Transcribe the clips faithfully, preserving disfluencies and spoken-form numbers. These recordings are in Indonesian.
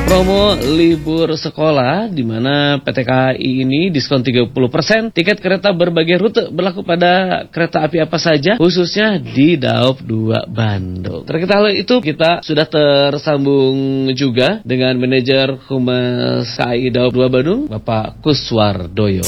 Promo libur sekolah di mana P T K A I ini diskon tiga puluh persen tiket kereta berbagai rute berlaku pada kereta api apa saja khususnya di Daop dua Bandung. Terkait hal itu kita sudah tersambung juga dengan manajer Humas K A I Daop dua Bandung Bapak Kuswardoyo.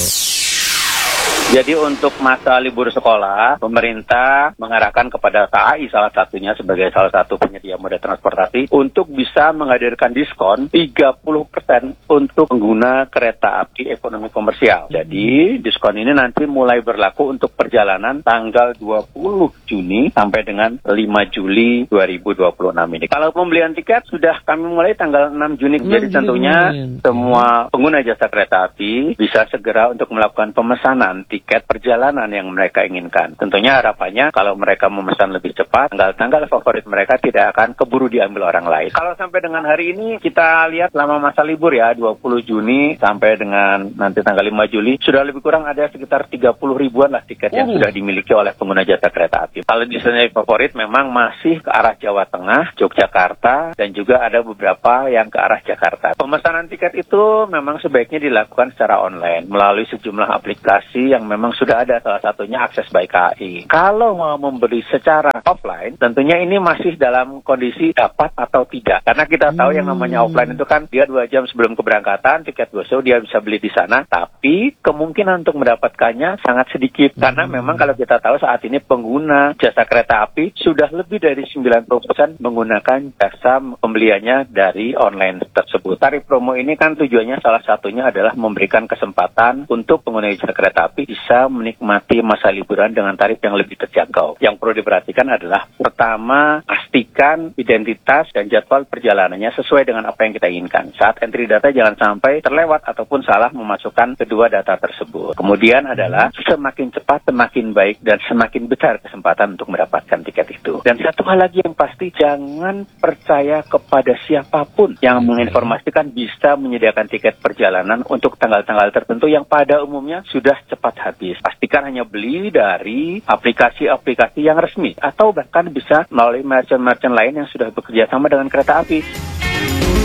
Jadi untuk masa libur sekolah, pemerintah mengarahkan kepada K A I salah satunya sebagai salah satu penyedia moda transportasi untuk bisa menghadirkan diskon tiga puluh persen untuk pengguna kereta api ekonomi komersial. Jadi diskon ini nanti mulai berlaku untuk perjalanan tanggal dua puluh Juni sampai dengan lima Juli dua ribu dua puluh enam ini. Kalau pembelian tiket sudah kami mulai tanggal enam Juni, jadi tentunya semua pengguna jasa kereta api bisa segera untuk melakukan pemesanan tiket perjalanan yang mereka inginkan. Tentunya harapannya kalau mereka memesan lebih cepat, tanggal-tanggal favorit mereka tidak akan keburu diambil orang lain. Kalau sampai dengan hari ini kita lihat selama masa libur ya, dua puluh Juni sampai dengan nanti tanggal lima Juli, sudah lebih kurang ada sekitar tiga puluh ribuan lah tiket yang uh. sudah dimiliki oleh pengguna jasa kereta api. Kalau destinasi favorit memang masih ke arah Jawa Tengah, Yogyakarta, dan juga ada beberapa yang ke arah Jakarta. Pemesanan tiket itu memang sebaiknya dilakukan secara online melalui sejumlah aplikasi yang memang sudah ada, salah satunya Akses by K A I. Kalau mau membeli secara offline, tentunya ini masih dalam kondisi dapat atau tidak. Karena kita tahu hmm. yang namanya offline itu kan dia dua jam sebelum keberangkatan, tiket go-show dia bisa beli di sana, tapi kemungkinan untuk mendapatkannya sangat sedikit. Hmm. Karena memang kalau kita tahu saat ini pengguna jasa kereta api sudah lebih dari sembilan puluh persen menggunakan jasa pembeliannya dari online tersebut. Tarif promo ini kan tujuannya salah satunya adalah memberikan kesempatan untuk pengguna jasa kereta api bisa menikmati masa liburan dengan tarif yang lebih terjangkau. Yang perlu diperhatikan adalah pertama, pastikan identitas dan jadwal perjalanannya sesuai dengan apa yang kita inginkan. Saat entry data jangan sampai terlewat ataupun salah memasukkan kedua data tersebut. Kemudian adalah semakin cepat semakin baik dan semakin besar kesempatan untuk mendapatkan tiket itu. Dan satu hal lagi yang pasti, jangan percaya kepada siapapun yang menginformasikan bisa menyediakan tiket perjalanan untuk tanggal-tanggal tertentu yang pada umumnya sudah cepat habis. Pastikan hanya beli dari aplikasi-aplikasi yang resmi atau bahkan bisa melalui merchant-merchant lain yang sudah bekerja sama dengan kereta api.